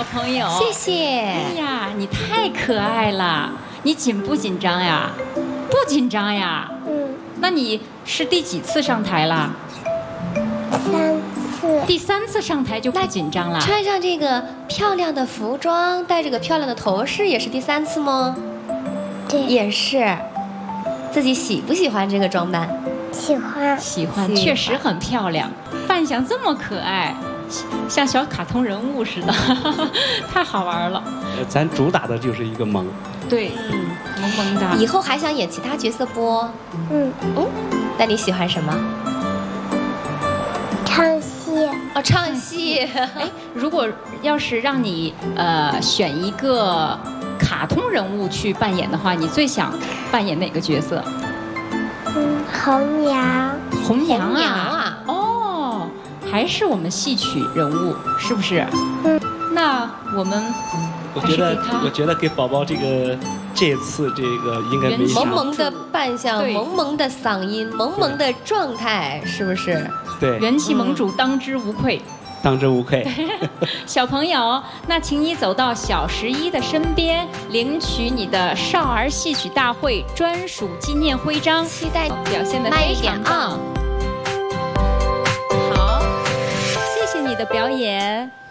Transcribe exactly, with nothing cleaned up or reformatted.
小朋友， 谢谢。 哎呀，你太可爱了，你紧不紧张呀？不紧张呀？ 嗯。 那你是第几次上台了？ 三次。 第三次上台就不紧张了？ 穿上这个漂亮的服装，戴这个漂亮的头饰，也是第三次吗？ 对。 也是。自己喜不喜欢这个装扮？ 喜欢。 喜欢，确实很漂亮。范翔这么可爱。像小卡通人物似的，太好玩了。 呃，咱主打的就是一个萌。 对，嗯，萌萌的。 以后还想演其他角色不？ 嗯。 哦，那你喜欢什么？ 唱戏。 哦，唱戏。 哎，如果要是让你呃选一个卡通人物去扮演的话，你最想扮演哪个角色？ 嗯，红娘。 红娘啊！ 红娘啊！ 哦。还是我们戏曲人物，是不是？ 嗯。 那我们， 我觉得，我觉得给宝宝这个这次这个应该没啥。 萌萌的扮相，萌萌的嗓音，萌萌的状态，是不是？ 对。 元气盟主当之无愧。 当之无愧。 小朋友，那请你走到小十一的身边，领取你的少儿戏曲大会专属纪念徽章。 期待表现得非常棒。你的表演。